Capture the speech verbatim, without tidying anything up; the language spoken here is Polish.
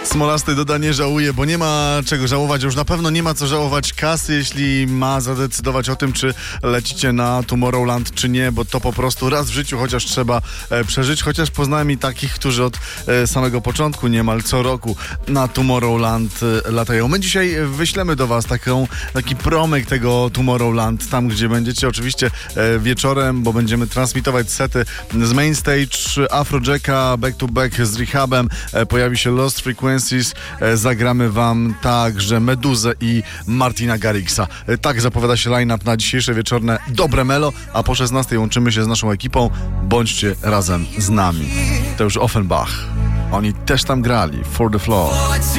Smolasty doda nie żałuje, bo nie ma czego żałować. Już na pewno nie ma co żałować kasy, jeśli ma zadecydować o tym, czy lecicie na Tomorrowland, czy nie, bo to po prostu raz w życiu chociaż trzeba e, przeżyć. Chociaż poznałem i takich, którzy od e, samego początku niemal co roku na Tomorrowland e, latają. My dzisiaj wyślemy do was taką, taki promyk tego Tomorrowland, tam gdzie będziecie oczywiście e, wieczorem, bo będziemy transmitować sety z Mainstage, Afrojacka, Back to Back z Rehabem, e, pojawi się Lost Frequencies, e, zagramy wam także Meduzę i Martina Garrixa. E, tak zapowiada się line-up na dzisiejsze wieczorne Dobre Melo, a po szesnastej łączymy się z naszą ekipą. Bądźcie razem z nami. To już Offenbach. Oni też tam grali. For the Floor.